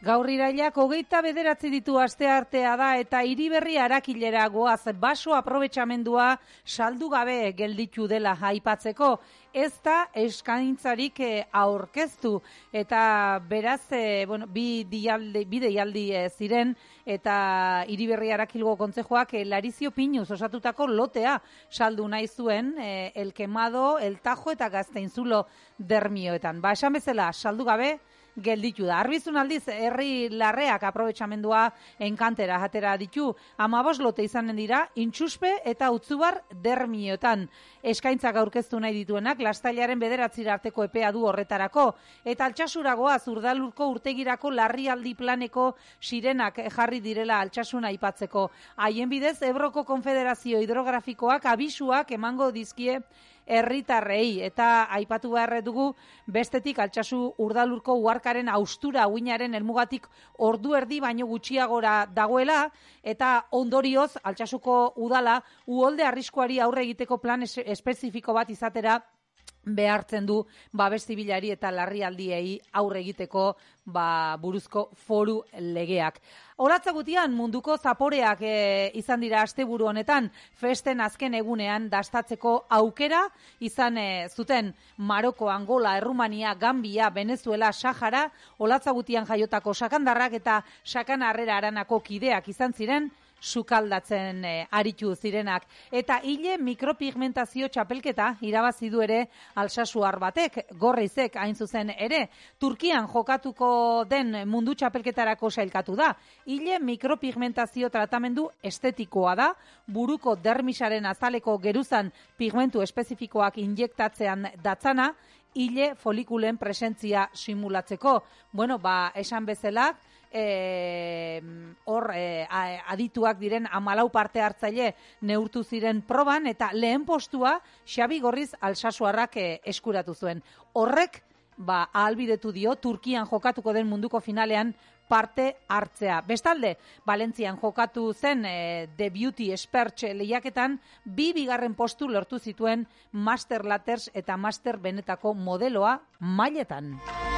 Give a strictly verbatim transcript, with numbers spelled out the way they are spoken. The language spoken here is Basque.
Gaur irailak hogeita bederatzi ditu asteartea da eta Hiriberri Arakilera goaz baso aprobetxamendua saldu gabe gelditu dela aipatzeko. Ez da eskaintzarik aurkeztu eta beraz e, bueno, bi deialdi, bi deialdi e, ziren eta Hiriberri Arakilgo kontzejoak e, Larizio Pinuz osatutako lotea saldu nahi zuen e, El Quemado, El Tajo eta Gazteinzulo dermioetan. Ba, esan bezala saldu gabe gelditu da. Arbizun aldiz, herri larreak aprobetxamendua enkantera jatera ditu. Amabos lote izanen dira, intxuspe eta utzubar dermioetan. Eskaintzak aurkeztu nahi dituenak, Lastailaren bederatzira arteko epea du horretarako. Eta Altsasuragoa Zurdalurko urtegirako larrialdi planeko sirenak jarri direla Altsasuna aipatzeko. Haien bidez, Ebroko Konfederazio Hidrografikoak abisuak emango dizkie herritarrei eta aipatu behar dugu bestetik Altsasu Urdalurko uharkaren austura uinaren helmugatik ordu erdi baino gutxiagora dagoela eta ondorioz Altsasuko udala uholde arriskuari aurre egiteko plan es- espezifiko bat izatera behartzen du babes zibilari eta larrialdiei aurre egiteko ba, buruzko foru legeak. Horatza gutian munduko zaporeak e, izan dira asteburu honetan, festen azken egunean dastatzeko aukera izan e, zuten Maroko, Angola, Errumania, Gambia, Venezuela, Sahara, horatza gutian jaiotako sakandarrak eta sakana harrera aranako kideak izan ziren, sukaldatzen e, aritu zirenak. Eta hile mikropigmentazio txapelketa irabazi du ere Altsasuar batek, Gorrizek hain zuzen ere. Turkian jokatuko den mundu txapelketarako sailkatu da. Hile mikropigmentazio tratamendu estetikoa da, buruko dermisaren azaleko geruzan pigmentu espezifikoak injektatzean datzana, hile folikulen presentzia simulatzeko. Bueno, ba, esan bezala, E, hor e, adituak diren hamalau parte hartzaile neurtu ziren proban eta lehen postua Xabi Gorriz Altsasuarrak e, eskuratu zuen. Horrek ba, ahalbidetu dio Turkian jokatuko den munduko finalean parte hartzea. Bestalde, Valentzian jokatu zen e, The Beauty Experts lehiaketan bi bigarren postu lortu zituen Master Ladders eta Master benetako modeloa mailetan.